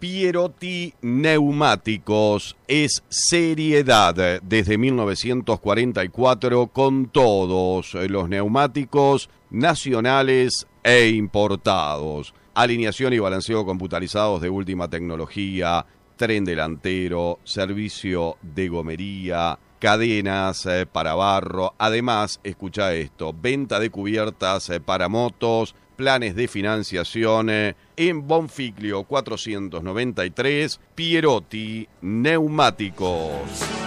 Pierotti Neumáticos es seriedad desde 1944 con todos los neumáticos nacionales e importados. Alineación y balanceo computarizados de última tecnología, tren delantero, servicio de gomería, cadenas para barro. Además, escucha esto, venta de cubiertas para motos, planes de financiación en Bonfiglio 493, Pierotti Neumáticos.